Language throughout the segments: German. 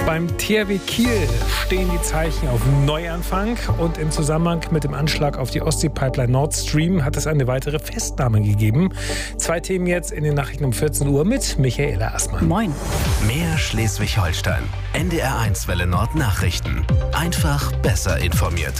Beim THW Kiel stehen die Zeichen auf Neuanfang und im Zusammenhang mit dem Anschlag auf die Ostsee-Pipeline Nord Stream hat es eine weitere Festnahme gegeben. 2 Themen jetzt in den Nachrichten um 14 Uhr mit Michaela Assmann. Moin. Mehr Schleswig-Holstein. NDR1 Welle Nord Nachrichten. Einfach besser informiert.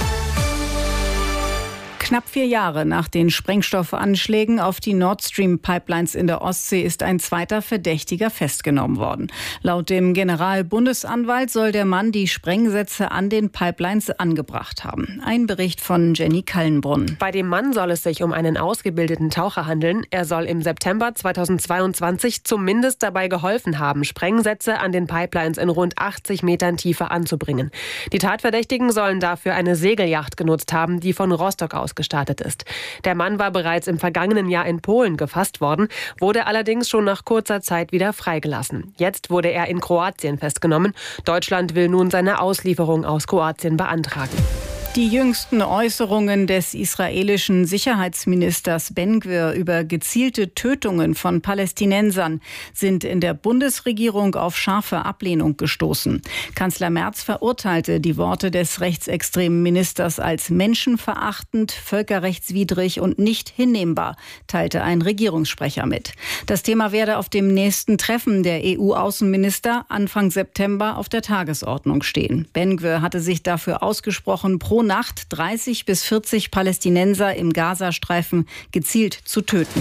Knapp 4 Jahre nach den Sprengstoffanschlägen auf die Nord Stream Pipelines in der Ostsee ist ein zweiter Verdächtiger festgenommen worden. Laut dem Generalbundesanwalt soll der Mann die Sprengsätze an den Pipelines angebracht haben. Ein Bericht von Jenny Kallenbrunn. Bei dem Mann soll es sich um einen ausgebildeten Taucher handeln. Er soll im September 2022 zumindest dabei geholfen haben, Sprengsätze an den Pipelines in rund 80 Metern Tiefe anzubringen. Die Tatverdächtigen sollen dafür eine Segelyacht genutzt haben, die von Rostock aus gestartet ist. Der Mann war bereits im vergangenen Jahr in Polen gefasst worden, wurde allerdings schon nach kurzer Zeit wieder freigelassen. Jetzt wurde er in Kroatien festgenommen. Deutschland will nun seine Auslieferung aus Kroatien beantragen. Die jüngsten Äußerungen des israelischen Sicherheitsministers Ben-Gvir über gezielte Tötungen von Palästinensern sind in der Bundesregierung auf scharfe Ablehnung gestoßen. Kanzler Merz verurteilte die Worte des rechtsextremen Ministers als menschenverachtend, völkerrechtswidrig und nicht hinnehmbar, teilte ein Regierungssprecher mit. Das Thema werde auf dem nächsten Treffen der EU-Außenminister Anfang September auf der Tagesordnung stehen. Ben-Gvir hatte sich dafür ausgesprochen, pro Nacht 30 bis 40 Palästinenser im Gazastreifen gezielt zu töten.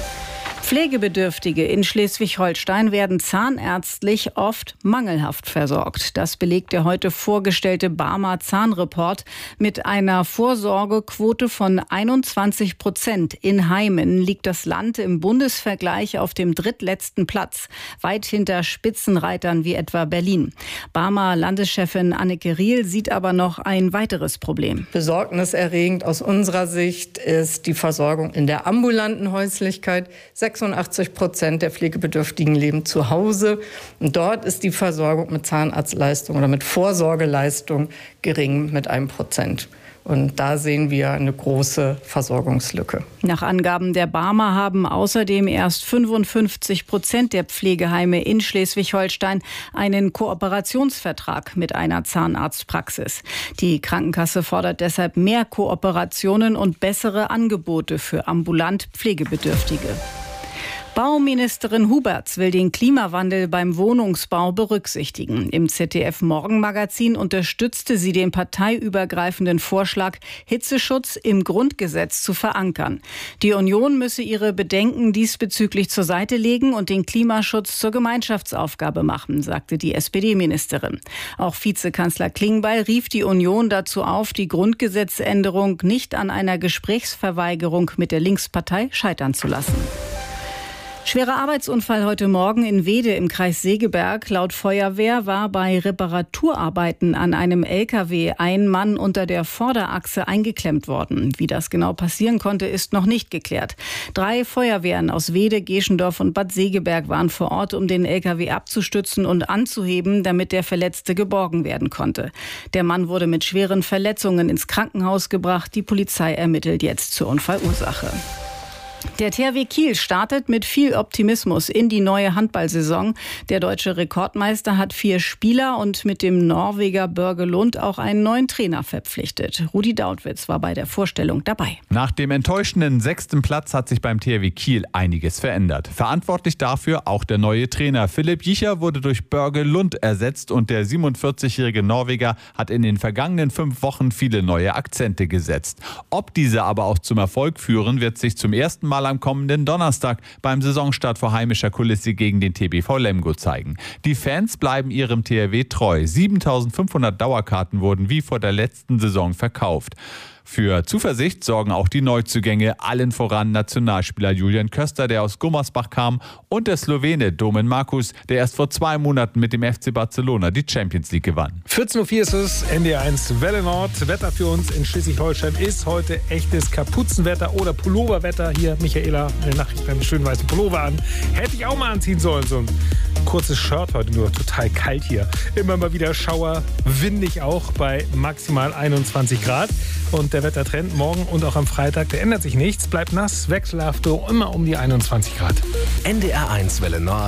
Pflegebedürftige in Schleswig-Holstein werden zahnärztlich oft mangelhaft versorgt. Das belegt der heute vorgestellte Barmer Zahnreport mit einer Vorsorgequote von 21%. In Heimen liegt das Land im Bundesvergleich auf dem drittletzten Platz, weit hinter Spitzenreitern wie etwa Berlin. Barmer Landeschefin Anneke Riel sieht aber noch ein weiteres Problem. Besorgniserregend aus unserer Sicht ist die Versorgung in der ambulanten Häuslichkeit. 86% der Pflegebedürftigen leben zu Hause. Und dort ist die Versorgung mit Zahnarztleistung oder mit Vorsorgeleistung gering mit 1%. Und da sehen wir eine große Versorgungslücke. Nach Angaben der Barmer haben außerdem erst 55% der Pflegeheime in Schleswig-Holstein einen Kooperationsvertrag mit einer Zahnarztpraxis. Die Krankenkasse fordert deshalb mehr Kooperationen und bessere Angebote für ambulant Pflegebedürftige. Bauministerin Huberts will den Klimawandel beim Wohnungsbau berücksichtigen. Im ZDF-Morgenmagazin unterstützte sie den parteiübergreifenden Vorschlag, Hitzeschutz im Grundgesetz zu verankern. Die Union müsse ihre Bedenken diesbezüglich zur Seite legen und den Klimaschutz zur Gemeinschaftsaufgabe machen, sagte die SPD-Ministerin. Auch Vizekanzler Klingbeil rief die Union dazu auf, die Grundgesetzänderung nicht an einer Gesprächsverweigerung mit der Linkspartei scheitern zu lassen. Schwerer Arbeitsunfall heute Morgen in Weede im Kreis Segeberg. Laut Feuerwehr war bei Reparaturarbeiten an einem LKW ein Mann unter der Vorderachse eingeklemmt worden. Wie das genau passieren konnte, ist noch nicht geklärt. 3 Feuerwehren aus Weede, Geschendorf und Bad Segeberg waren vor Ort, um den LKW abzustützen und anzuheben, damit der Verletzte geborgen werden konnte. Der Mann wurde mit schweren Verletzungen ins Krankenhaus gebracht. Die Polizei ermittelt jetzt zur Unfallursache. Der THW Kiel startet mit viel Optimismus in die neue Handballsaison. Der deutsche Rekordmeister hat 4 Spieler und mit dem Norweger Børge Lund auch einen neuen Trainer verpflichtet. Rudi Dautwitz war bei der Vorstellung dabei. Nach dem enttäuschenden 6. Platz hat sich beim THW Kiel einiges verändert. Verantwortlich dafür auch der neue Trainer. Philipp Jicher wurde durch Børge Lund ersetzt und der 47-jährige Norweger hat in den vergangenen 5 Wochen viele neue Akzente gesetzt. Ob diese aber auch zum Erfolg führen, wird sich zum ersten Mal am kommenden Donnerstag beim Saisonstart vor heimischer Kulisse gegen den TBV Lemgo zeigen. Die Fans bleiben ihrem THW treu. 7.500 Dauerkarten wurden wie vor der letzten Saison verkauft. Für Zuversicht sorgen auch die Neuzugänge, allen voran Nationalspieler Julian Köster, der aus Gummersbach kam, und der Slowene Domen Markus, der erst vor 2 Monaten mit dem FC Barcelona die Champions League gewann. 14.04 Uhr ist es, NDR1 Welle Nord. Wetter für uns in Schleswig-Holstein ist heute echtes Kapuzenwetter oder Pulloverwetter. Hier Michaela, eine Nachricht mit einem schönen weißen Pullover an. Hätte ich auch mal anziehen sollen, so ein kurzes Shirt heute, nur total kalt hier. Immer mal wieder Schauer, windig auch bei maximal 21 Grad. Und der Wettertrend morgen und auch am Freitag, der ändert sich nichts, bleibt nass, wechselhaft, immer um die 21 Grad. NDR1 Welle Nord,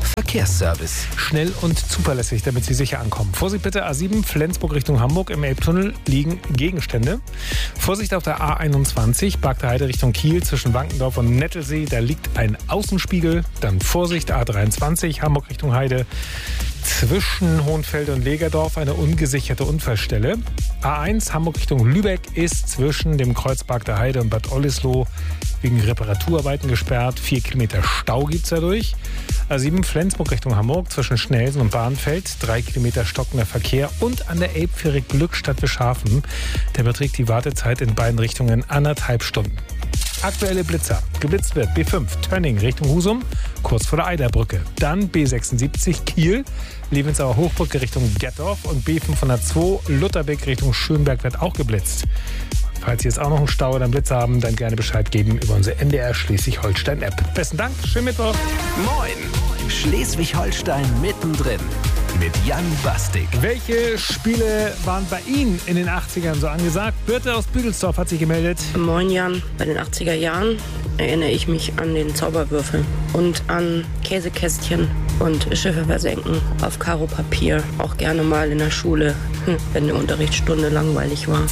Verkehrsservice. Schnell und zuverlässig, damit Sie sicher ankommen. Vorsicht bitte, A7 Flensburg Richtung Hamburg. Im Elbtunnel liegen Gegenstände. Vorsicht auf der A21 Bargter Heide Richtung Kiel zwischen Wankendorf und Nettelsee. Da liegt ein Außenspiegel. Dann Vorsicht A23 Hamburg Richtung Heide. Zwischen Hohenfelde und Legerdorf eine ungesicherte Unfallstelle. A1 Hamburg Richtung Lübeck ist zwischen dem Kreuz Bargter Heide und Bad Oldesloe wegen Reparaturarbeiten gesperrt. 4 Kilometer Stau gibt es dadurch. A7 Flensburg Richtung Hamburg zwischen Schnelsen und Bahnfeld. 3 Kilometer stockender Verkehr. Und an der Elbfähre Glückstadt Wischhafen. Der beträgt die Wartezeit in beiden Richtungen 1,5 Stunden. Aktuelle Blitzer. Geblitzt wird B5 Tönning Richtung Husum, kurz vor der Eiderbrücke. Dann B76 Kiel, Levensauer Hochbrücke Richtung Gettorf und B502 Lutterbeck Richtung Schönberg wird auch geblitzt. Falls Sie jetzt auch noch einen Stau oder einen Blitz haben, dann gerne Bescheid geben über unsere NDR Schleswig-Holstein-App. Besten Dank, schönen Mittwoch. Moin, Schleswig-Holstein mittendrin mit Jan Bastik. Welche Spiele waren bei Ihnen in den 80ern so angesagt? Birte aus Büdelsdorf hat sich gemeldet. Moin Jan, bei den 80er Jahren erinnere ich mich an den Zauberwürfel und an Käsekästchen und Schiffe versenken auf Karo-Papier. Auch gerne mal in der Schule, wenn eine Unterrichtsstunde langweilig war.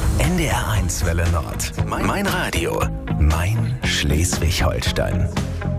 NDR 1 Welle Nord. Mein Radio. Mein Schleswig-Holstein.